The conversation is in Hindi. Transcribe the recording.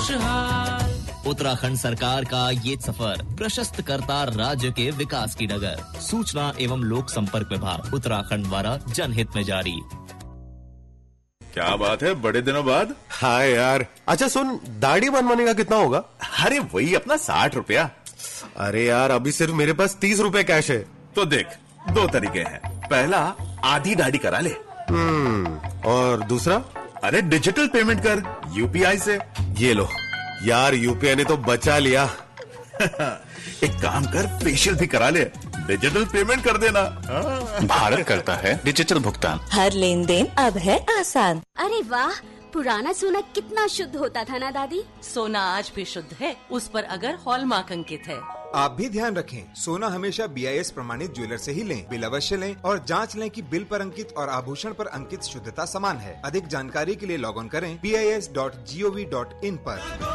खुशहाल। उत्तराखंड सरकार का ये सफर प्रशस्त करता राज्य के विकास की डगर। सूचना एवं लोक संपर्क विभाग उत्तराखंड द्वारा जनहित में जारी। क्या बात है, बड़े दिनों बाद। हाँ यार। अच्छा सुन, दाढ़ी बनवाने का कितना होगा? अरे वही अपना 60 रुपया। अरे यार, अभी सिर्फ मेरे पास 30 रुपए कैश है। तो देख, दो तरीके हैं। पहला, आधी दाढ़ी करा ले। और दूसरा? अरे डिजिटल पेमेंट कर यूपीआई से। ये लो यार, यूपीआई ने तो बचा लिया। एक काम कर, फेशियल भी करा ले, डिजिटल पेमेंट कर देना। भारत करता है डिजिटल भुगतान। हर लेन देन अब है आसान। अरे वाह, पुराना सोना कितना शुद्ध होता था ना दादी। सोना आज भी शुद्ध है, उस पर अगर हॉलमार्क अंकित है। आप भी ध्यान रखें, सोना हमेशा BIS प्रमाणित ज्वेलर से ही लें। बिल अवश्य लें और जांच लें कि बिल पर अंकित और आभूषण पर अंकित शुद्धता समान है। अधिक जानकारी के लिए लॉग ऑन करें BIS.gov.in पर।